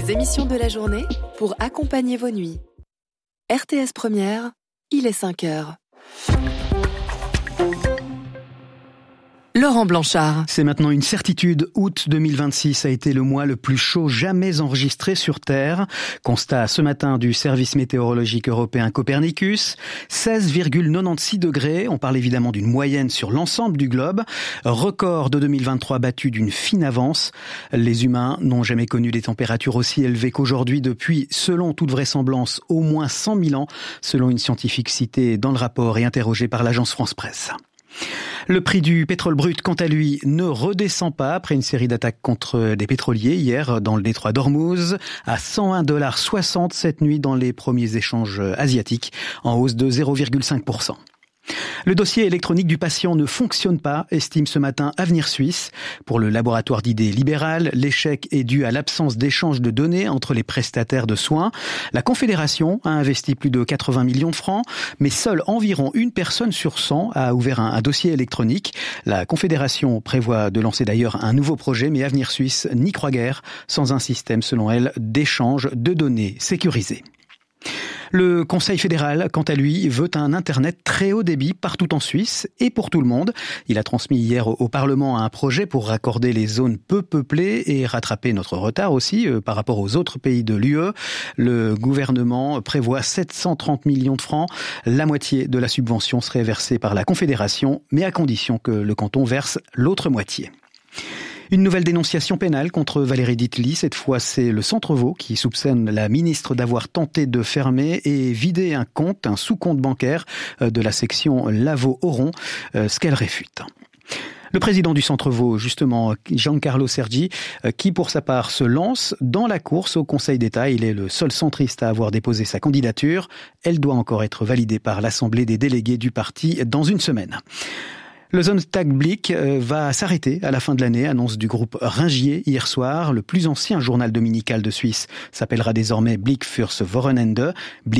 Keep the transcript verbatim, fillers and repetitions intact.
les émissions de la journée pour accompagner vos nuits. R T S Première, il est cinq heures. Laurent Blanchard. C'est maintenant une certitude. Août deux mille vingt-six a été le mois le plus chaud jamais enregistré sur Terre. Constat ce matin du service météorologique européen Copernicus. seize virgule quatre-vingt-seize degrés. On parle évidemment d'une moyenne sur l'ensemble du globe. Record de deux mille vingt-trois battu d'une fine avance. Les humains n'ont jamais connu des températures aussi élevées qu'aujourd'hui depuis, selon toute vraisemblance, au moins cent mille ans, selon une scientifique citée dans le rapport et interrogée par l'agence France Presse. Le prix du pétrole brut, quant à lui, ne redescend pas après une série d'attaques contre des pétroliers hier dans le détroit d'Ormuz, à cent un dollars soixante cette nuit dans les premiers échanges asiatiques, en hausse de zéro virgule cinq pour cent. Le dossier électronique du patient ne fonctionne pas, estime ce matin Avenir Suisse. Pour le laboratoire d'idées libérales, l'échec est dû à l'absence d'échange de données entre les prestataires de soins. La Confédération a investi plus de quatre-vingts millions de francs, mais seule environ une personne sur cent a ouvert un, un dossier électronique. La Confédération prévoit de lancer d'ailleurs un nouveau projet, mais Avenir Suisse n'y croit guère, sans un système, selon elle, d'échange de données sécurisé. Le Conseil fédéral, quant à lui, veut un Internet très haut débit partout en Suisse et pour tout le monde. Il a transmis hier au Parlement un projet pour raccorder les zones peu peuplées et rattraper notre retard aussi euh, par rapport aux autres pays de l'U E. Le gouvernement prévoit sept cent trente millions de francs. La moitié de la subvention serait versée par la Confédération, mais à condition que le canton verse l'autre moitié. Une nouvelle dénonciation pénale contre Valérie Ditely. Cette fois, c'est le Centre-Vaud qui soupçonne la ministre d'avoir tenté de fermer et vider un compte, un sous-compte bancaire de la section Lavaux-Oron, ce qu'elle réfute. Le président du Centre-Vaud, justement, Giancarlo Sergi, qui pour sa part se lance dans la course au Conseil d'État. Il est le seul centriste à avoir déposé sa candidature. Elle doit encore être validée par l'Assemblée des délégués du parti dans une semaine. Le Sonntag Blick va s'arrêter à la fin de l'année, annonce du groupe Ringier hier soir. Le plus ancien journal dominical de Suisse s'appellera désormais Blick fürs Wochenende.